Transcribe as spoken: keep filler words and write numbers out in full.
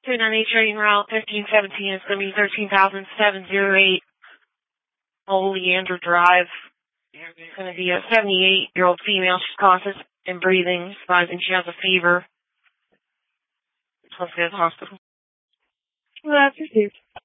two ninety-eight trading route, fifteen seventeen. It's going to be thirteen thousand seven hundred eight. Old Leander Drive. It's going to be a seventy-eight-year-old female. She's conscious and breathing. Surprising she has a fever. Let's go to the hospital. Well, that's received.